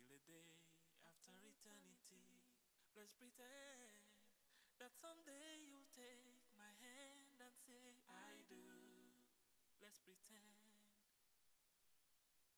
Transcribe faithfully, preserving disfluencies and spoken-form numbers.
Till a day after eternity, let's pretend that someday you'll take my hand and say,